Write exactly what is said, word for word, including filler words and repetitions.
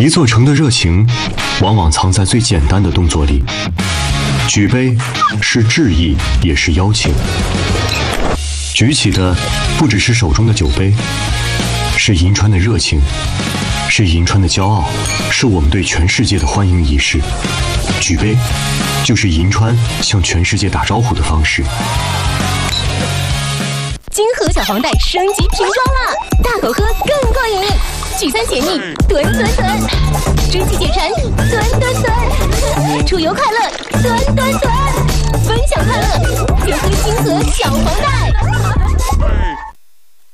一座城的热情，往往藏在最简单的动作里。举杯是致意，也是邀请。举起的不只是手中的酒杯，是银川的热情，是银川的骄傲，是我们对全世界的欢迎仪式。举杯，就是银川向全世界打招呼的方式。 金河小黄袋升级瓶装啦，大口喝更过瘾。聚餐解腻，吨吨吨；蒸汽解馋，吨吨吨；出游快乐，吨吨吨；分享快乐，就喝金河小黄袋。